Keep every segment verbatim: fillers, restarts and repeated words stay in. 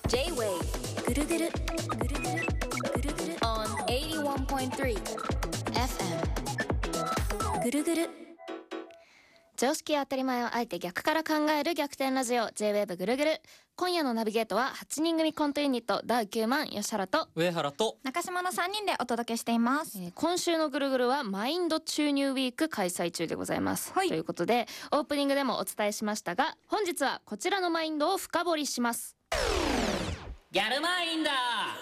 J-Wave ぐるぐるぐるぐるぐるぐる on エイティワンポイントスリー エフエム ぐるぐる。常識や当たり前をあえて逆から考える逆転ラジオ J-Wave ぐるぐる。今夜のナビゲートははちにん組コントユニットダウきゅうまん吉原と上原と中島のさんにんでお届けしています。 えー今週のぐるぐるはマインド注入ウィーク開催中でございます、 はいということでオープニングでもお伝えしましたが本日はこちらのマインドを深掘りします。 ギャルマインだ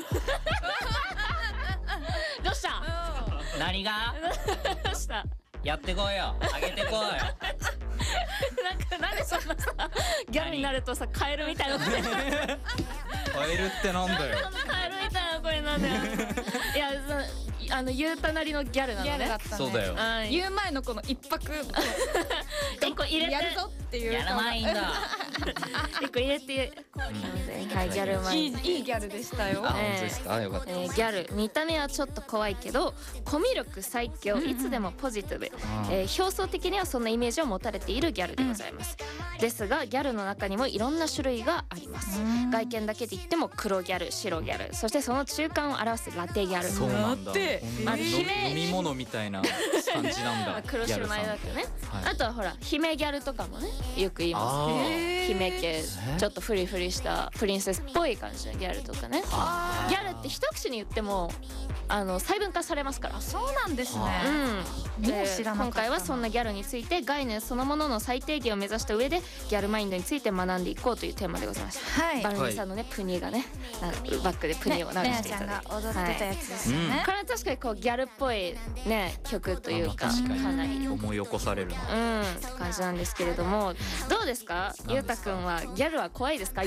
どうした何がどうしたやってこいよあげてこいよなんかなんでそんなさギャルになるとさカエルみたいな声カエルってなんだよカエルみたいな声なんだよいやそあのゆうたなりのギャルなのねギャルだったね。 そうだよはい言う前のこの一泊一個入れてやるぞっていうギャルマインだ一個入れてはいギャルマいいインドいいギャルでしたよ。 あ、本当ですかよかったえーギャル見た目はちょっと怖いけどコミュ力最強いつでもポジティブ、えー表層的にはそんなイメージを持たれているギャルでございます、ですがギャルの中にもいろんな種類があります。外見だけで言っても黒ギャル白ギャルそしてその中間を表すラテギャルそうなんだだってあの飲み姫飲み物みたいな感じなんだ黒白の間だけどね、 はいあとはほら姫ギャルとかもねよく言いますね。 あー姫系ちょっとフリフリしたプリンセスっぽい感じのギャルとかね。 あーギャルって一口に言ってもあの細分化されますから。 そうなんですね。 うん、 もうで知らなかったな今回はそんなギャルについて概念そのものの最低限を目指した上でギャルマインドについて学んでいこうというテーマでございました、 はい。 バルニーさんのねプニがねあのバックでプニを流レナしていただいて、 ちゃんが踊ってたやつですよはいね。 これは確かにこうギャルっぽいね曲というか確かにかなり思い起こされるなうんって感じなんですけれどもどうですかゆうたくんはギャルは怖いですか